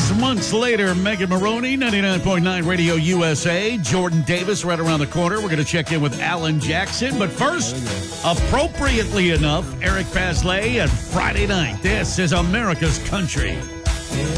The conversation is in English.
6 months later, Megan Maroney, 99.9 Radio USA. Jordan Davis right around the corner. We're going to check in with Alan Jackson. But first, appropriately enough, Eric Paslay and Friday Night. This is America's Country.